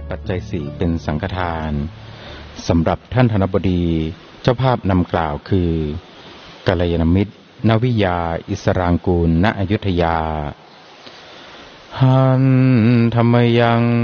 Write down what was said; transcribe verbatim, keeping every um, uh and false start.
ปัจจัยสี่เป็นสังฆทานสำหรับท่านธนบดีเจ้าภาพนำกล่าวคือกัลยาณมิตรนวิยาอิสรางกูลณอยุธยาหันธรรมยัง